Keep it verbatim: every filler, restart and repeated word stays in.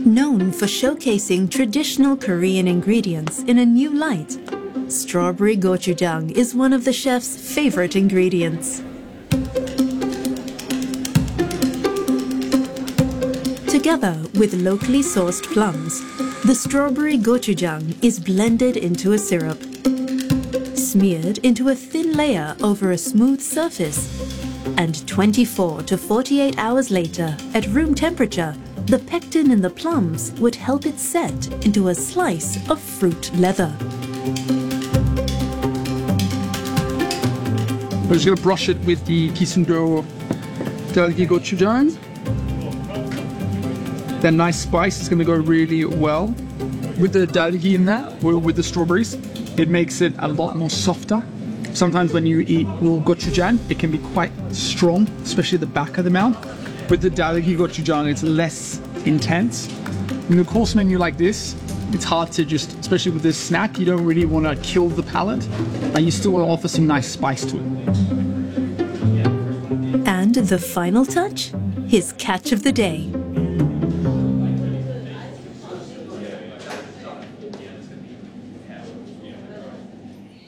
Known for showcasing traditional Korean ingredients in a new light, strawberry gochujang is one of the chef's favorite ingredients. Together with locally sourced plums, the strawberry gochujang is blended into a syrup, smeared into a thin layer over a smooth surface, and twenty-four to forty-eight hours later, at room temperature, the pectin in the plums would help it set into a slice of fruit leather. We're just going to brush it with the Kisundro Dalgi gochujang. That nice spice is going to go really well with the dalgi in there, or with the strawberries. It makes it a lot more softer. Sometimes when you eat raw gochujang, it can be quite strong, especially the back of the mouth. With the dalgi gochujang, it's less intense. In a course menu like this, it's hard to just, especially with this snack, you don't really want to kill the palate, and you still want to offer some nice spice to it. And the final touch? His catch of the day.